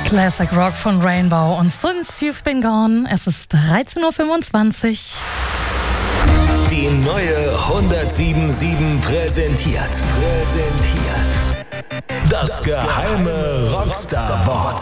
Classic Rock von Rainbow und Since You've Been Gone. Es ist 13.25 Uhr. Die neue 107.7 präsentiert. Das geheime Rockstar-Wort.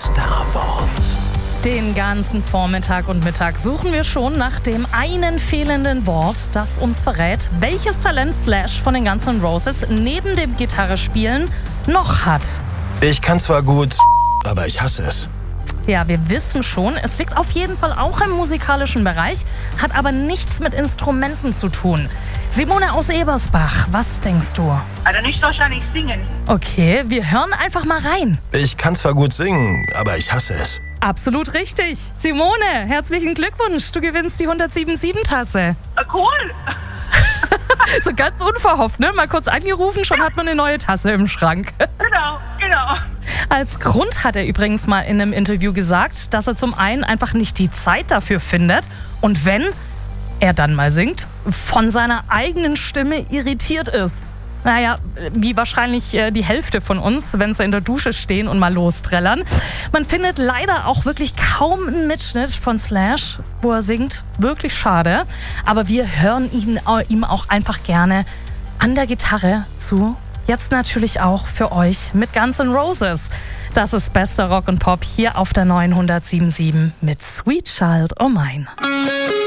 Den ganzen Vormittag und Mittag suchen wir schon nach dem einen fehlenden Wort, das uns verrät, welches Talent Slash von den Guns N' Roses neben dem Gitarrespielen noch hat. Ich kann zwar gut, aber ich hasse es. Ja, wir wissen schon, es liegt auf jeden Fall auch im musikalischen Bereich, hat aber nichts mit Instrumenten zu tun. Simone aus Ebersbach, was denkst du? Also nicht wahrscheinlich singen. Okay, wir hören einfach mal rein. Ich kann zwar gut singen, aber ich hasse es. Absolut richtig. Simone, herzlichen Glückwunsch, du gewinnst die 107.7-Tasse. Cool. So ganz unverhofft, ne? Mal kurz angerufen, schon hat man eine neue Tasse im Schrank. Genau. Als Grund hat er übrigens mal in einem Interview gesagt, dass er zum einen einfach nicht die Zeit dafür findet und wenn er dann mal singt, von seiner eigenen Stimme irritiert ist. Naja, wie wahrscheinlich die Hälfte von uns, wenn sie in der Dusche stehen und mal losträllern. Man findet leider auch wirklich kaum einen Mitschnitt von Slash, wo er singt. Wirklich schade. Aber wir hören ihm auch einfach gerne an der Gitarre zu. Jetzt natürlich auch für euch mit Guns N' Roses. Das ist bester Rock und Pop hier auf der neuen 107.7 mit Sweet Child O' Mine.